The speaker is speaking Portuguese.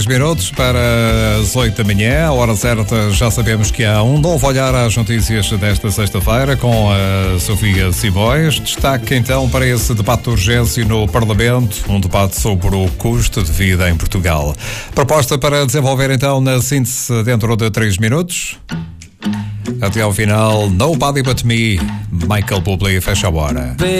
Minutos para as 8 da manhã, a hora certa. Já sabemos que há um novo olhar às notícias desta sexta-feira com a Sofia Simões. Destaque então para esse debate de urgência no Parlamento, um debate sobre o custo de vida em Portugal. Proposta para desenvolver então na síntese dentro de 3 minutos. Até ao final, Nobody But Me, Michael Bublé, fecha a hora.